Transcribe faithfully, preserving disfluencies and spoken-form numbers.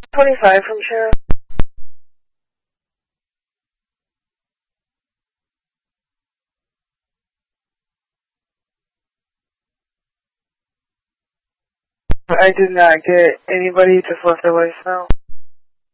twenty-five from Sheriff. I did not get anybody, just left a voicemail.